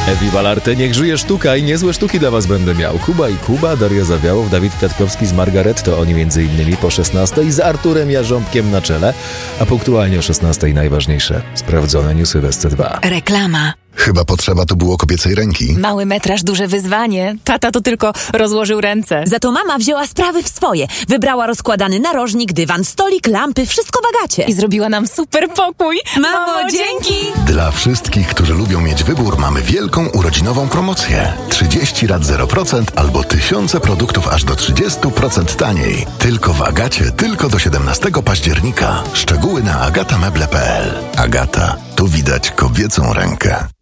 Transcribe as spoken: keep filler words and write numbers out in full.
Ewi Balarte, niech żyje sztuka i niezłe sztuki dla was będę miał. Kuba i Kuba, Daria Zawiałow, Dawid Kwiatkowski z Margaret, to oni między innymi po szesnastej z Arturem Jarząbkiem na czele, a punktualnie o szesnastej najważniejsze sprawdzone newsy w S C dwa. Reklama. Chyba potrzeba tu było kobiecej ręki. Mały metraż, duże wyzwanie. Tata to tylko rozłożył ręce. Za to mama wzięła sprawy w swoje. Wybrała rozkładany narożnik, dywan, stolik, lampy, wszystko w Agacie. I zrobiła nam super pokój. Mamo, dzięki! Dla wszystkich, którzy lubią mieć wybór, mamy wielką urodzinową promocję. trzydzieści rat zero procent albo tysiące produktów aż do trzydzieści procent taniej. Tylko w Agacie, tylko do siedemnastego października. Szczegóły na agata meble kropka p l. Agata, tu widać kobiecą rękę.